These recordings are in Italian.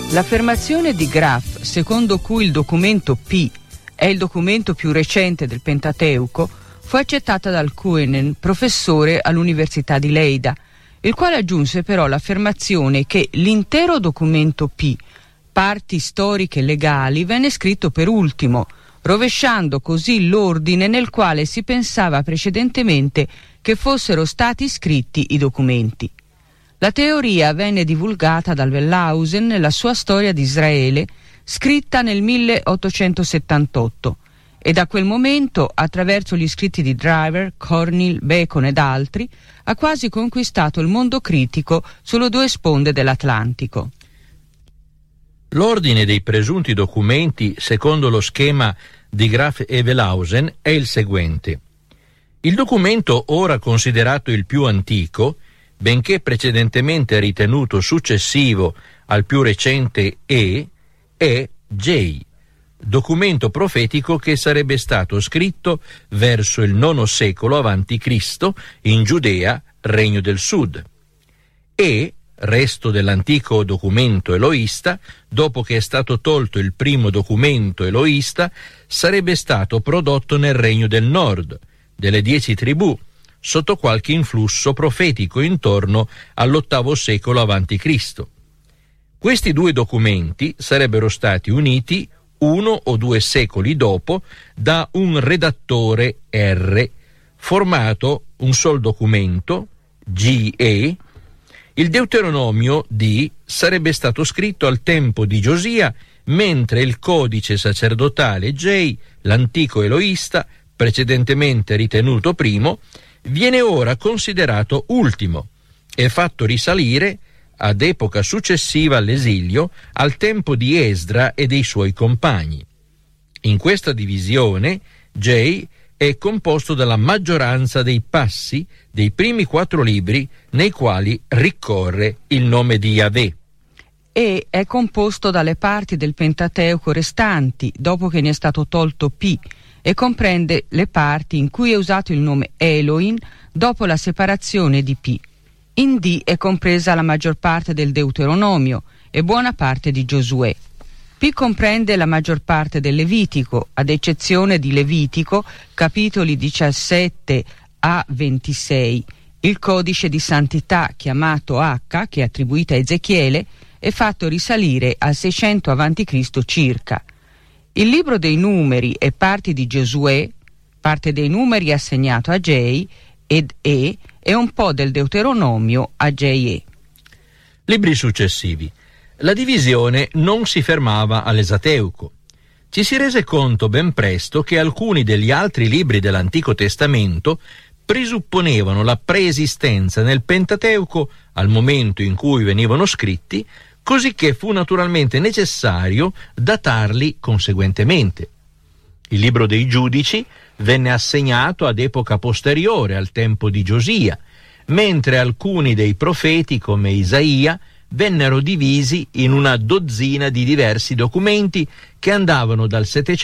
L'affermazione di Graff, secondo cui il documento P è il documento più recente del Pentateuco, fu accettata dal Kuenen, professore all'Università di Leida, il quale aggiunse però l'affermazione che l'intero documento P, parti storiche e legali, venne scritto per ultimo, rovesciando così l'ordine nel quale si pensava precedentemente che fossero stati scritti i documenti. La teoria venne divulgata dal Wellhausen nella sua Storia di Israele, scritta nel 1878, e da quel momento, attraverso gli scritti di Driver, Cornell, Bacon ed altri, ha quasi conquistato il mondo critico sulle due sponde dell'Atlantico. L'ordine dei presunti documenti, secondo lo schema di Graff e Wellhausen, è il seguente. Il documento ora considerato il più antico, benché precedentemente ritenuto successivo al più recente è J, documento profetico che sarebbe stato scritto verso il IX secolo a.C. in Giudea, Regno del Sud. E, resto dell'antico documento eloista, dopo che è stato tolto il primo documento eloista, sarebbe stato prodotto nel Regno del Nord, delle 10 tribù, sotto qualche influsso profetico intorno all'VIII secolo a.C. Questi due documenti sarebbero stati uniti 1 o 2 secoli dopo da un redattore R, formato un sol documento, G.E. Il Deuteronomio D sarebbe stato scritto al tempo di Giosia, mentre il codice sacerdotale J, l'antico eloista, precedentemente ritenuto primo, viene ora considerato ultimo e fatto risalire ad epoca successiva all'esilio, al tempo di Esdra e dei suoi compagni. In questa divisione, J è composto dalla maggioranza dei passi dei primi 4 libri nei quali ricorre il nome di Yahweh. E è composto dalle parti del Pentateuco restanti, dopo che ne è stato tolto P, e comprende le parti in cui è usato il nome Elohim dopo la separazione di P. In D è compresa la maggior parte del Deuteronomio e buona parte di Giosuè. P comprende la maggior parte del Levitico, ad eccezione di Levitico, capitoli 17 a 26. Il codice di santità chiamato H, che è attribuito a Ezechiele, è fatto risalire al 600 a.C. circa. Il libro dei numeri e parti di Giosuè, parte dei numeri assegnato a J ed E e un po' del Deuteronomio a J.E. Libri successivi. La divisione non si fermava all'Esateuco. Ci si rese conto ben presto che alcuni degli altri libri dell'Antico Testamento presupponevano la preesistenza nel Pentateuco al momento in cui venivano scritti, cosicché fu naturalmente necessario datarli conseguentemente. Il libro dei Giudici venne assegnato ad epoca posteriore al tempo di Giosia, mentre alcuni dei profeti, come Isaia, vennero divisi in una dozzina di diversi documenti che andavano dal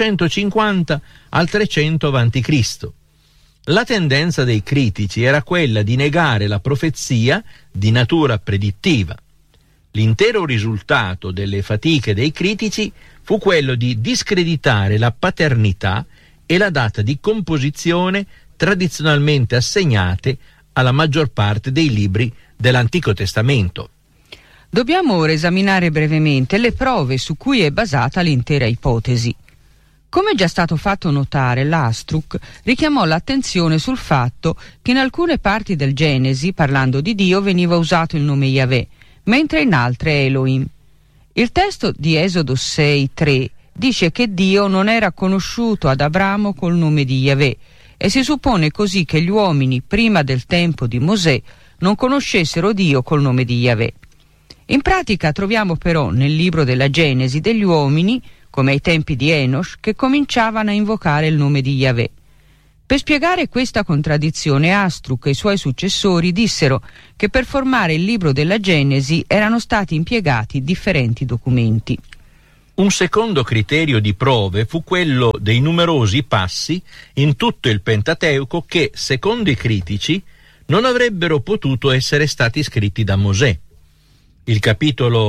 750 al 300 a.C. La tendenza dei critici era quella di negare la profezia di natura predittiva. L'intero risultato delle fatiche dei critici fu quello di discreditare la paternità e la data di composizione tradizionalmente assegnate alla maggior parte dei libri dell'Antico Testamento. Dobbiamo ora esaminare brevemente le prove su cui è basata l'intera ipotesi. Come è già stato fatto notare, l'Astruc richiamò l'attenzione sul fatto che in alcune parti del Genesi, parlando di Dio, veniva usato il nome Yahweh, mentre in altre Elohim. Il testo di Esodo 6:3 dice che Dio non era conosciuto ad Abramo col nome di Yahweh, e si suppone così che gli uomini prima del tempo di Mosè non conoscessero Dio col nome di Yahweh. In pratica troviamo però nel libro della Genesi degli uomini, come ai tempi di Enosh, che cominciavano a invocare il nome di Yahweh. Per spiegare questa contraddizione, Astruc e i suoi successori dissero che per formare il libro della Genesi erano stati impiegati differenti documenti. Un secondo criterio di prove fu quello dei numerosi passi in tutto il Pentateuco che, secondo i critici, non avrebbero potuto essere stati scritti da Mosè. Il capitolo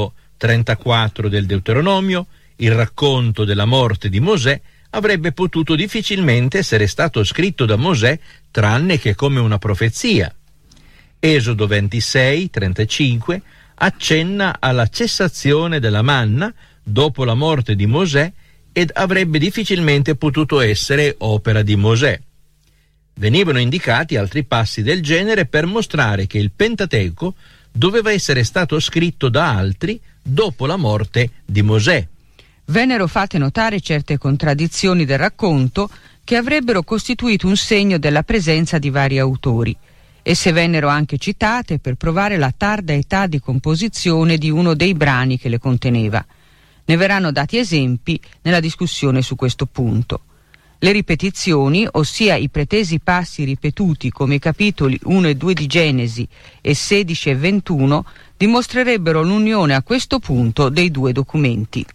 34 del Deuteronomio, il racconto della morte di Mosè, avrebbe potuto difficilmente essere stato scritto da Mosè tranne che come una profezia. Esodo 26, 35 accenna alla cessazione della manna dopo la morte di Mosè ed avrebbe difficilmente potuto essere opera di Mosè. Venivano indicati altri passi del genere per mostrare che il Pentateuco doveva essere stato scritto da altri dopo la morte di Mosè. Vennero fatte notare certe contraddizioni del racconto che avrebbero costituito un segno della presenza di vari autori. Esse vennero anche citate per provare la tarda età di composizione di uno dei brani che le conteneva. Ne verranno dati esempi nella discussione su questo punto. Le ripetizioni, ossia i pretesi passi ripetuti come i capitoli 1 e 2 di Genesi e 16 e 21, dimostrerebbero l'unione a questo punto dei due documenti.